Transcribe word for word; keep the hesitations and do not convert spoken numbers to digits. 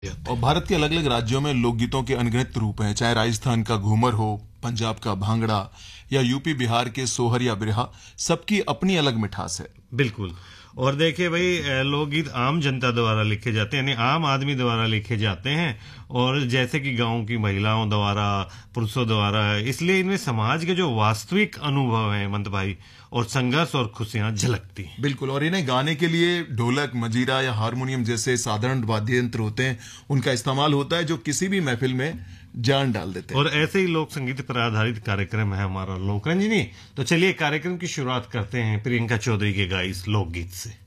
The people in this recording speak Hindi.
और भारत के अलग अलग राज्यों में लोकगीतों के अनगिनत रूप हैं, चाहे राजस्थान का घूमर हो, पंजाब का भांगड़ा या यूपी बिहार के सोहर या बिरहा, सबकी अपनी अलग मिठास है। बिल्कुल। और देखिए भाई, लोकगीत आम जनता द्वारा लिखे जाते हैं, यानी आम आदमी द्वारा लिखे जाते हैं, और जैसे कि गांव की महिलाओं द्वारा, पुरुषों द्वारा, इसलिए इनमें समाज के जो वास्तविक अनुभव हैं मंत भाई, और संघर्ष और खुशियां झलकती हैं। बिल्कुल। और इन्हें गाने के लिए ढोलक, मजीरा या हारमोनियम जैसे साधारण वाद्य यंत्र होते हैं, उनका इस्तेमाल होता है, जो किसी भी महफिल में जान डाल देते हैं। और ऐसे ही लोक संगीत पर आधारित कार्यक्रम है हमारा लोकरंजनी। तो चलिए कार्यक्रम की शुरुआत करते हैं प्रियंका चौधरी के गाए इस लोकगीत से।